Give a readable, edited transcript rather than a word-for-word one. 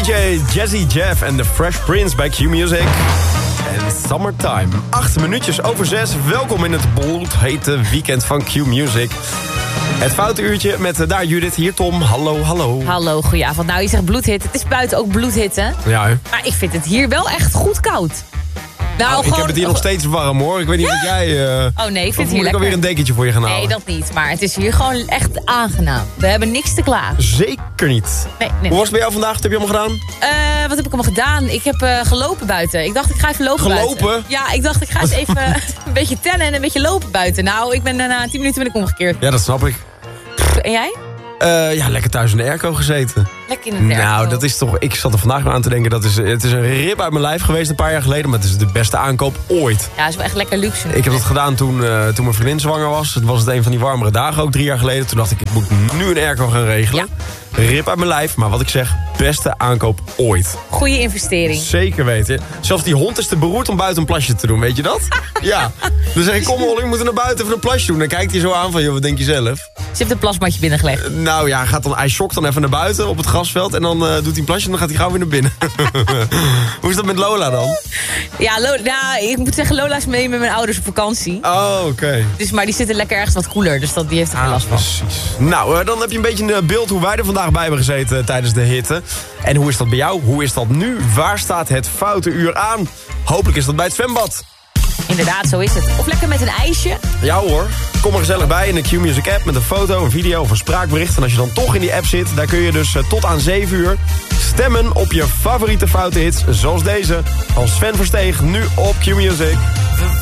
DJ Jazzy Jeff en The Fresh Prince bij Q-Music. En Summertime. 8 minuutjes over 6. Welkom in het bloedhete weekend van Q-Music. Het foute uurtje met daar Judith, hier Tom. Hallo, hallo. Hallo, goedenavond. Nou, je zegt bloedhitte. Het is buiten ook bloedhitte. Ja, hè? Maar ik vind het hier wel echt goed koud. Nou, ik heb het hier nog steeds warm, hoor. Ik weet niet wat jij... Oh nee, ik vind het hier moet ik lekker. alweer een dekentje voor je gaan halen? Nee, dat niet. Maar het is hier gewoon echt aangenaam. We hebben niks te klagen. Zeker niet. Nee. Hoe was het bij jou vandaag? Wat heb je allemaal gedaan? Wat heb ik allemaal gedaan? Ik heb gelopen buiten. Ik dacht, ik ga even lopen Gelopen? buiten. Ja, ik dacht, ik ga eens even een beetje tellen en een beetje lopen buiten. Nou, ik ben na 10 minuten omgekeerd. Ja, dat snap ik. En jij? Ja, lekker thuis in de airco gezeten. Lekker in de airco. Nou, dat is toch... Ik zat er vandaag aan te denken. Het is een rip uit mijn lijf geweest een paar jaar geleden. Maar het is de beste aankoop ooit. Ja, het is wel echt lekker luxe. Ik heb dat gedaan toen mijn vriendin zwanger was. Het was het een van die warmere dagen, ook 3 jaar geleden. Toen dacht ik moet nu een airco gaan regelen. Ja. Rip uit mijn lijf, maar wat ik zeg, beste aankoop ooit. Goeie investering. Zeker weten. Zelfs die hond is te beroerd om buiten een plasje te doen, weet je dat? Ja. Dan zeg ik, kom Ollie, we moeten naar buiten even een plasje doen. Dan kijkt hij zo aan van, joh, wat denk je zelf? Ze heeft een plasmatje binnengelegd. Nou ja, hij shockt dan even naar buiten op het grasveld. En dan doet hij een plasje en dan gaat hij gauw weer naar binnen. Hoe is dat met Lola dan? Ja, ik moet zeggen, Lola is mee met mijn ouders op vakantie. Oh, oké. Dus, maar die zitten lekker ergens wat koeler, dus die heeft er geen last van. Precies. Nou, dan heb je een beetje een beeld hoe wij er vandaag bij hebben gezeten tijdens de hitte. En hoe is dat bij jou? Hoe is dat nu? Waar staat het foute uur aan? Hopelijk is dat bij het zwembad. Inderdaad, zo is het. Of lekker met een ijsje. Ja hoor. Kom er gezellig bij in de Q-Music app met een foto, een video of een spraakbericht. En als je dan toch in die app zit, daar kun je dus tot aan 7 uur stemmen op je favoriete foute hits. Zoals deze, als Sven Versteeg, nu op Q-Music.